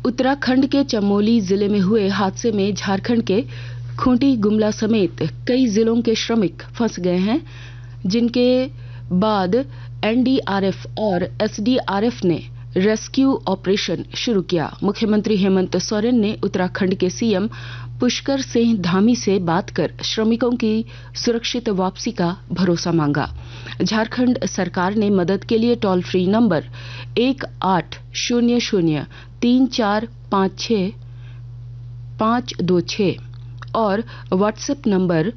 उत्तराखंड के चमोली जिले में हुए हादसे में झारखंड के खूंटी गुमला समेत कई जिलों के श्रमिक फंस गए हैं, जिनके बाद एनडीआरएफ और एसडीआरएफ ने रेस्क्यू ऑपरेशन शुरू किया। मुख्यमंत्री हेमंत सोरेन ने उत्तराखंड के सीएम पुष्कर सिंह धामी से बात कर श्रमिकों की सुरक्षित वापसी का भरोसा मांगा। झारखंड सरकार ने मदद के लिए टोल फ्री नंबर 18003456 और व्हाट्सएप नंबर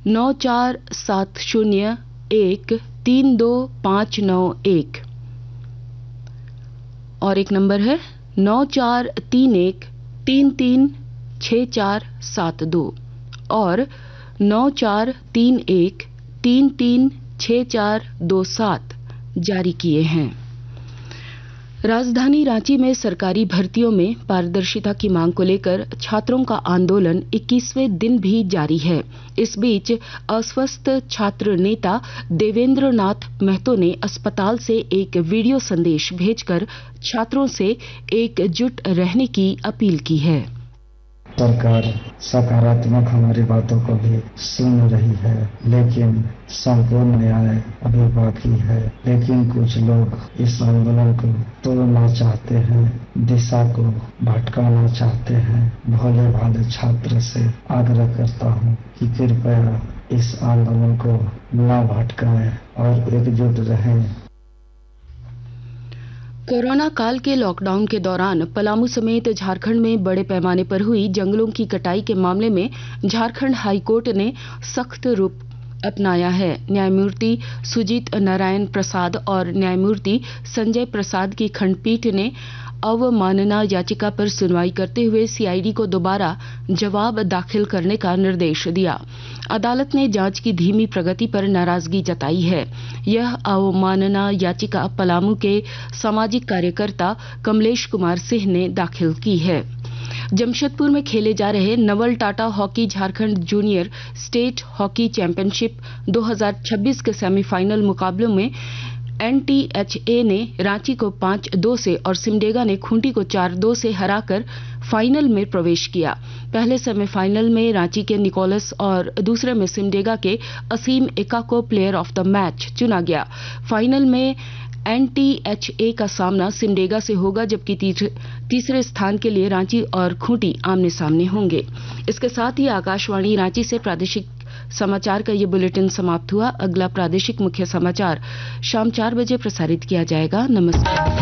94701325591 और एक नंबर है 9431336472 और 9431336427 जारी किए हैं। राजधानी रांची में सरकारी भर्तियों में पारदर्शिता की मांग को लेकर छात्रों का आंदोलन 21वें दिन भी जारी है। इस बीच अस्वस्थ छात्र नेता देवेंद्र नाथ महतो ने अस्पताल से एक वीडियो संदेश भेजकर छात्रों से एकजुट रहने की अपील की है। सरकार सकारात्मक हमारी बातों को भी सुन रही है, लेकिन संपूर्ण न्याय अभी बाकी है। लेकिन कुछ लोग इस आंदोलन को तोड़ना चाहते हैं, दिशा को भटकाना चाहते हैं। भोले भाले छात्र से आग्रह करता हूं कि कृपया इस आंदोलन को न भटकाएं और एकजुट रहें। कोरोना काल के लॉकडाउन के दौरान पलामू समेत झारखंड में बड़े पैमाने पर हुई जंगलों की कटाई के मामले में झारखंड हाईकोर्ट ने सख्त रुख अपनाया है। न्यायमूर्ति सुजीत नारायण प्रसाद और न्यायमूर्ति संजय प्रसाद की खंडपीठ ने अवमानना याचिका पर सुनवाई करते हुए सीआईडी को दोबारा जवाब दाखिल करने का निर्देश दिया। अदालत ने जांच की धीमी प्रगति पर नाराजगी जताई है। यह अवमानना याचिका पलामू के सामाजिक कार्यकर्ता कमलेश कुमार सिंह ने दाखिल की है। जमशेदपुर में खेले जा रहे Naval Tata hockey Jharkhand junior state hockey championship 2026 के सेमीफाइनल मुकाबलों में एनटीएचए ने रांची को 5-2 से और सिमडेगा ने खूंटी को 4-2 से हराकर फाइनल में प्रवेश किया। पहले सेमीफाइनल में रांची के निकोलस और दूसरे में सिमडेगा के असीम एका को प्लेयर ऑफ द मैच चुना गया। फाइनल में एनटीएचए का सामना सिमडेगा से होगा, जबकि तीसरे स्थान के लिए रांची और खूंटी आमने सामने होंगे। इसके साथ ही आकाशवाणी रांची से प्रादेशिक समाचार का ये बुलेटिन समाप्त हुआ। अगला प्रादेशिक मुख्य समाचार शाम 4 बजे प्रसारित किया जाएगा। नमस्कार।